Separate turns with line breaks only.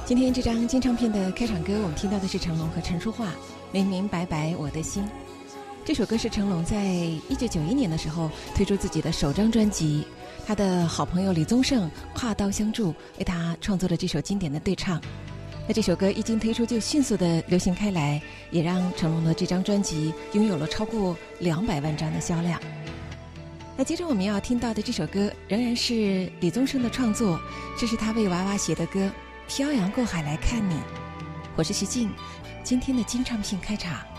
今天这张金唱片的开场歌，我们听到的是成龙和陈淑桦《明明白白我的心》。这首歌是成龙在1991年的时候推出自己的首张专辑，他的好朋友李宗盛跨刀相助，为他创作了这首经典的对唱。那这首歌一经推出就迅速的流行开来，也让成龙的这张专辑拥有了超过200万张的销量。那接着我们要听到的这首歌仍然是李宗盛的创作，这是他为娃娃写的歌《漂洋过海来看你》。我是徐静，今天的金唱片开场。